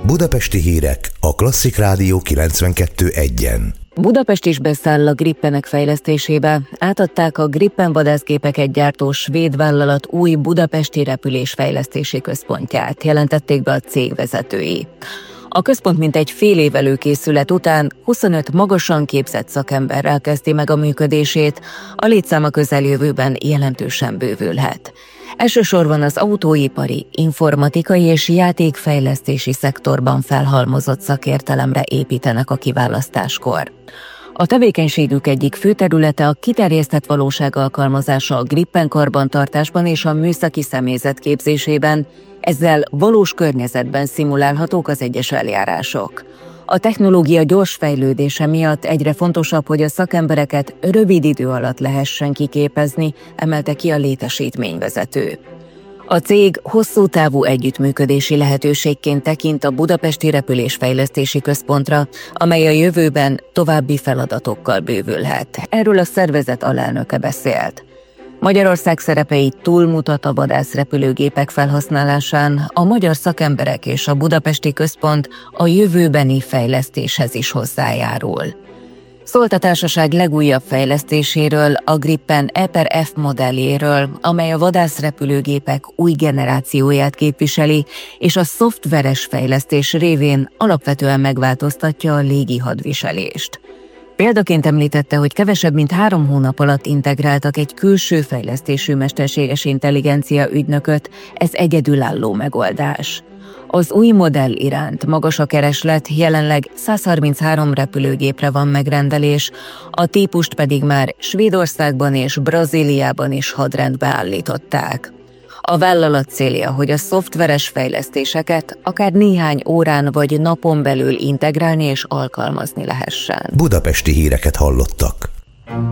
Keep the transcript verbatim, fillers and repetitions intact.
Budapesti hírek a Klasszik Rádió kilencvenkettő egyen. Budapest is beszáll a Grippenek fejlesztésébe. Átadták a Gripen vadászgépeket gyártó svéd vállalat új budapesti repülésfejlesztési központját, jelentették be a cég vezetői. A központ mintegy fél év előkészület után huszonöt magasan képzett szakemberrel kezdi meg a működését, a létszám a közeljövőben jelentősen bővülhet. Elsősorban az autóipari, informatikai és játékfejlesztési szektorban felhalmozott szakértelemre építenek a kiválasztáskor. A tevékenységük egyik fő területe a kiterjesztett valóság alkalmazása a Gripen karbantartásban és a műszaki személyzet képzésében, ezzel valós környezetben szimulálhatók az egyes eljárások. A technológia gyors fejlődése miatt egyre fontosabb, hogy a szakembereket rövid idő alatt lehessen kiképezni, emelte ki a létesítményvezető. A cég hosszú távú együttműködési lehetőségként tekint a Budapesti Repülésfejlesztési Központra, amely a jövőben további feladatokkal bővülhet. Erről a szervezet alelnöke beszélt. Magyarország szerepe így túlmutat a vadászrepülőgépek felhasználásán, a magyar szakemberek és a budapesti központ a jövőbeni fejlesztéshez is hozzájárul. Szólt a társaság legújabb fejlesztéséről, a Gripen E per F modelljéről, amely a vadászrepülőgépek új generációját képviseli, és a szoftveres fejlesztés révén alapvetően megváltoztatja a légi hadviselést. Példaként említette, hogy kevesebb mint három hónap alatt integráltak egy külső fejlesztésű mesterséges intelligencia ügynököt, ez egyedülálló megoldás. Az új modell iránt magas a kereslet, jelenleg száz harminchárom repülőgépre van megrendelés, a típust pedig már Svédországban és Brazíliában is hadrendbe állították. A vállalat célja, hogy a szoftveres fejlesztéseket akár néhány órán vagy napon belül integrálni és alkalmazni lehessen. Budapesti híreket hallottak.